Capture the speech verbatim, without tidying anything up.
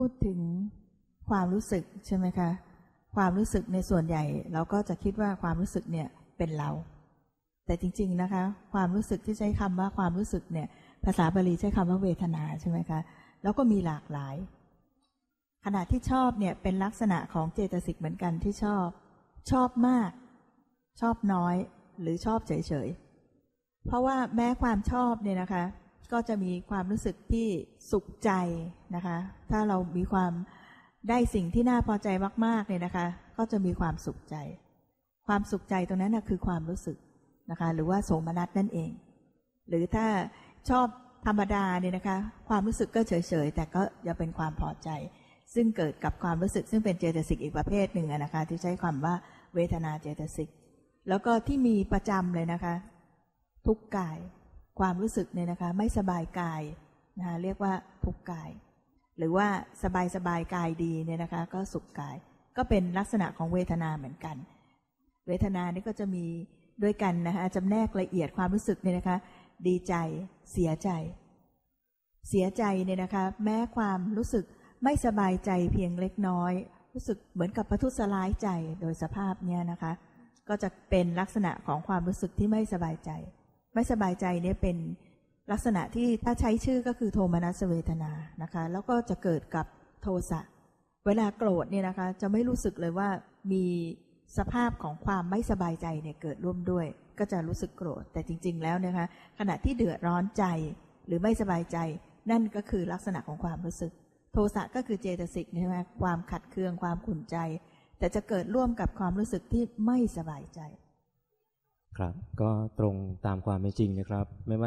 พูดถึงความรู้สึกใช่ไหมคะความรู้สึกในส่วนใหญ่เราก็จะคิดว่าความรู้สึกเนี่ยเป็นเราแต่จริงๆนะคะความรู้สึกที่ใช้คำว่าความรู้สึกเนี่ยภาษาบาลีใช้คำว่าเวทนาใช่ไหมคะแล้วก็มีหลากหลายขณะที่ชอบเนี่ยเป็นลักษณะของเจตสิกเหมือนกันที่ชอบชอบมากชอบน้อยหรือชอบเฉยๆเพราะว่าแม้ความชอบเนี่ยนะคะก็จะมีความรู้สึกที่สุขใจนะคะถ้าเรามีความได้สิ่งที่น่าพอใจมากๆเนี่ยนะคะก็จะมีความสุขใจความสุขใจตรงนั้นนะคือความรู้สึกนะคะหรือว่าโสมนัสนั่นเองหรือถ้าชอบธรรมดาเนี่ยนะคะความรู้สึกก็เฉยๆแต่ก็จะเป็นความพอใจซึ่งเกิดกับความรู้สึกซึ่งเป็นเจตสิกอีกประเภทหนึ่งนะคะที่ใช้คำว่าเวทนาเจตสิกแล้วก็ที่มีประจำเลยนะคะทุกข์กายความรู้สึกเนี่ยนะคะไม่สบายกายนะคะเรียกว่าทุกข์กายหรือว่าสบายสบายกายดีเนี่ยนะคะก็สุขกายก็เป็นลักษณะของเวทนาเหมือนกันเวทนานี่ก็จะมีด้วยกันนะคะจำแนกละเอียดความรู้สึกเนี่ยนะคะดีใจเสียใจเสียใจเนี่ยนะคะแม้ความรู้สึกไม่สบายใจเพียงเล็กน้อยรู้สึกเหมือนกับประทุษร้ายใจโดยสภาพเนี่ยนะคะก็จะเป็นลักษณะของความรู้สึกที่ไม่สบายใจไม่สบายใจเนี่ยเป็นลักษณะที่ถ้าใช้ชื่อก็คือโทมนัสเวทนานะคะแล้วก็จะเกิดกับโทสะเวลาโกรธเนี่ยนะคะจะไม่รู้สึกเลยว่ามีสภาพของความไม่สบายใจเนี่ยเกิดร่วมด้วยก็จะรู้สึกโกรธแต่จริงๆแล้วนะคะขณะที่เดือดร้อนใจหรือไม่สบายใจนั่นก็คือลักษณะของความรู้สึกโทสะก็คือเจตสิกใช่ไหมความขัดเคืองความขุ่นใจแต่จะเกิดร่วมกับความรู้สึกที่ไม่สบายใจครับก็ตรงตามความเป็นจริงนะครับไม่ว่า